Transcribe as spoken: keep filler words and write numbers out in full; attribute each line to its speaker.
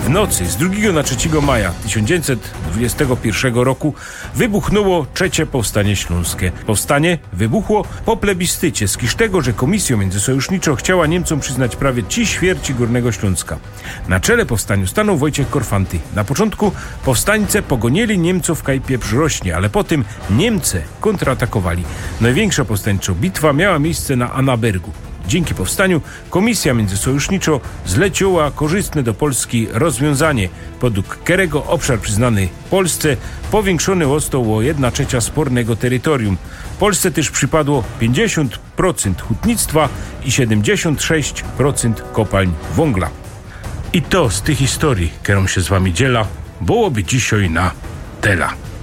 Speaker 1: W nocy z drugiego na trzeciego maja tysiąc dziewięćset dwudziestego pierwszego roku wybuchnęło trzecie Powstanie Śląskie. Powstanie wybuchło po plebiscycie z tego, że komisją międzysojuszniczą chciała Niemcom przyznać prawie trzy ćwierci Górnego Śląska. Na czele powstaniu stanął Wojciech Korfanty. Na początku powstańcy pogonili Niemców kaj pieprz rośnie, ale potem Niemcy kontratakowali. Największa powstańcza bitwa miała miejsce na Annabergu. Dzięki powstaniu komisja międzysojusznicza zleciła korzystne do Polski rozwiązanie. Według Kerego obszar przyznany Polsce powiększony został o jedna trzecia spornego terytorium. Polsce też przypadło pięćdziesiąt procent hutnictwa i siedemdziesiąt sześć procent kopalń węgla. I to z tych historii, którą się z wami dziela, byłoby dzisiaj na tela.